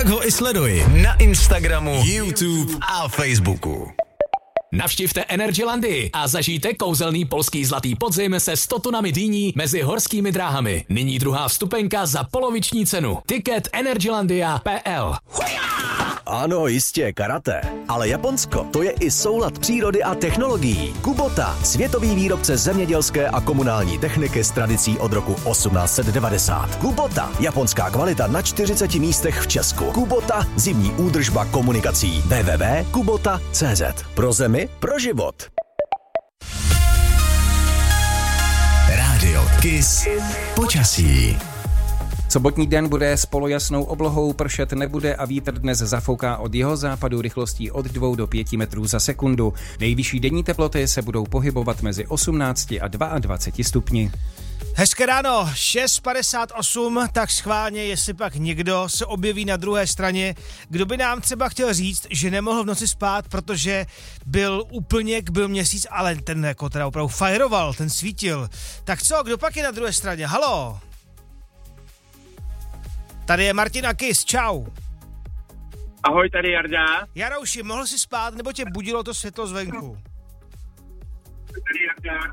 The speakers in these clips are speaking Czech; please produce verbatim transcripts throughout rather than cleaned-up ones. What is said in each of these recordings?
Tak ho i sleduj na Instagramu, YouTube a Facebooku. Navštivte Energylandii a zažijte kouzelný polský zlatý podzim se sto tunami dýní mezi horskými dráhami. Nyní druhá vstupenka za poloviční cenu. Tiket energylandia tečka p l. Ano, jistě, karate. Ale Japonsko, to je i soulad přírody a technologií. Kubota, světový výrobce zemědělské a komunální techniky s tradicí od roku osmnáct set devadesát. Kubota, japonská kvalita na čtyřiceti místech v Česku. Kubota, zimní údržba komunikací. w w w tečka kubota tečka c z. Pro zemi, pro život. Rádio Kiss. Počasí. Sobotní den bude s polojasnou oblohou, pršet nebude a vítr dnes zafouká od jihozápadu rychlostí od dvou do pěti metrů za sekundu. Nejvyšší denní teploty se budou pohybovat mezi osmnácti a dvaceti dvěma stupni. Hezké ráno, šest padesát osm, tak schválně, jestli pak někdo se objeví na druhé straně, kdo by nám třeba chtěl říct, že nemohl v noci spát, protože byl úplněk, byl měsíc, ale ten jako teda opravdu fajroval, ten svítil. Tak co, kdo pak je na druhé straně? Haló? Tady je Martin a Kiss, čau. Ahoj, tady Jarda. Jarouši, mohl jsi spát, nebo tě budilo to světlo zvenku? Tady Jarda.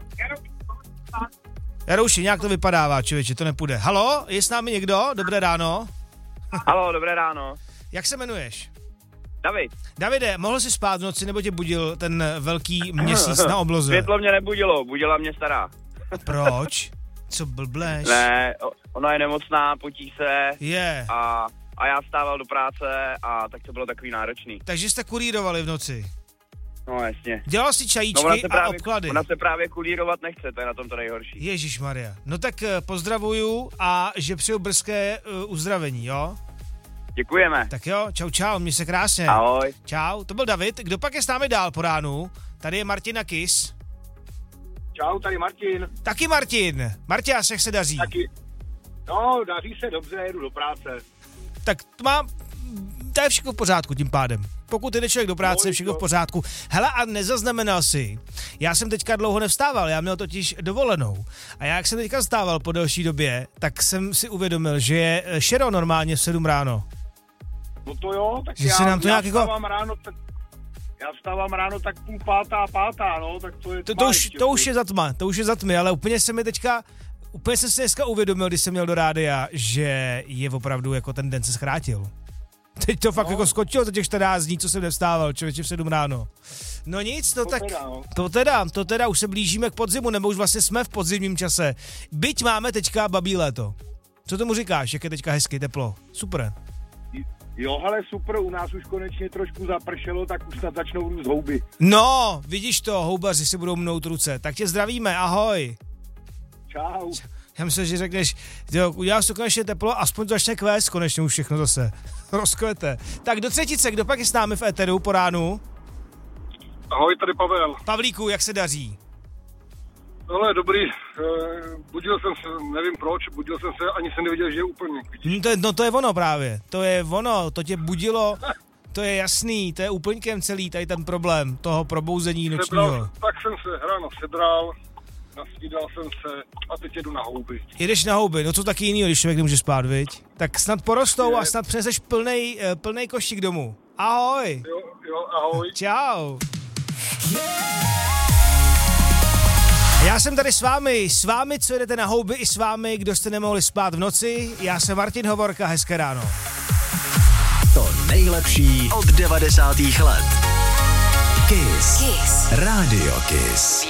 Jarouši, nějak to vypadává, člověče, to nepůjde. Haló, je s námi někdo? Dobré ráno. Haló, dobré ráno. Jak se jmenuješ? David. Davide, mohl jsi spát v noci, nebo tě budil ten velký měsíc na obloze? Světlo mě nebudilo, budila mě stará. Proč? Co blbleš? Ne, ona je nemocná, potí se. Je. A, a já stával do práce a tak to bylo takový náročný. Takže jste kurýrovali v noci? No jasně. Dělal si čajíčky no, a právě, obklady? Ona se právě kulírovat nechce, to je na tom to nejhorší. Ježišmarja. No tak pozdravuju a že přeju brzké uh, uzdravení, jo? Děkujeme. Tak jo, čau čau, měj se krásně. Ahoj. Čau, to byl David. Kdo pak je s námi dál po ránu? Tady je Martin a Kiss. Čau, tady Martin. Taky Martin. Marťás, jak se daří? Taky. No, daří se dobře, jedu do práce. Tak to má, to je všechno v pořádku tím pádem. Pokud jde člověk do práce, je všechno v pořádku. Hele, a nezaznamenal si, já jsem teďka dlouho nevstával, já měl totiž dovolenou. A já, jak jsem teďka vstával po delší době, tak jsem si uvědomil, že je šero normálně v sedm ráno. No to jo, tak že já, se nám to já nějak vstávám jako... ráno, tak já vstávám ráno tak půl pátá, pátá, no, tak to je To, to, už, to už je za tma, to už je za tmy, ale úplně se mi teďka, úplně jsem si dneska uvědomil, když jsem měl do rádia, že je opravdu jako ten den se zkrátil. Teď to fakt no. jako skočilo za těch čtrnáct dní, co jsem nevstával, člověče v sedm ráno. No nic, no to tak teda, no. to teda, to teda už se blížíme k podzimu, nebo už vlastně jsme v podzimním čase. Byť máme teďka babí léto. Co tomu říkáš, jak je teďka hezky, teplo? Super. Jo, ale super, u nás už konečně trošku zapršelo, tak už snad začnou růst houby. No, vidíš to, houbaři si budou mnout ruce. Tak tě zdravíme, ahoj. Čau. Já myslím, že řekneš, jo, uděláš to konečně teplo, aspoň to začne kvést, konečně už všechno zase rozkvete. Tak do třetice, kdo pak je s námi v éteru po ránu? Ahoj, tady Pavel. Pavlíku, jak se daří? Ale dobrý, e, budil jsem se, nevím proč, budil jsem se, ani jsem nevěděl, že je úplně. No to, je, no to je ono právě, to je ono, to tě budilo, to je jasný, to je úplňkem celý tady ten problém toho probouzení nočního. Sebral, tak jsem se ráno sebral, nasnídal jsem se a teď jedu na houby. Jedeš na houby, no co taky jinýho, když člověk nemůže spát, viď? Tak snad porostou je. A snad přineseš plnej, plnej košík domů. Ahoj. Jo, jo, ahoj. Čau. Já jsem tady s vámi, s vámi, co jdete na houby, i s vámi, kdo jste nemohli spát v noci. Já jsem Martin Hovorka, hezké ráno. To nejlepší od devadesátých let. Kiss. Kiss. Rádio Kiss.